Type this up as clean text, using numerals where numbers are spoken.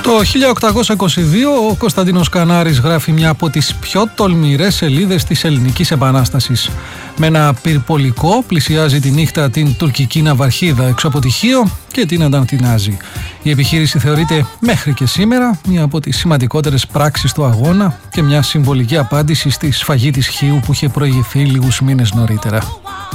Το 1822 ο Κωνσταντίνος Κανάρης γράφει μια από τις πιο τολμηρές σελίδες της Ελληνικής Επανάστασης. Με ένα πυρπολικό πλησιάζει τη νύχτα την τουρκική ναυαρχίδα έξω από τη Χίο και την ανταρτινάζει. Η επιχείρηση θεωρείται μέχρι και σήμερα μια από τις σημαντικότερες πράξεις του αγώνα και μια συμβολική απάντηση στη σφαγή της Χίου που είχε προηγηθεί λίγους μήνες νωρίτερα.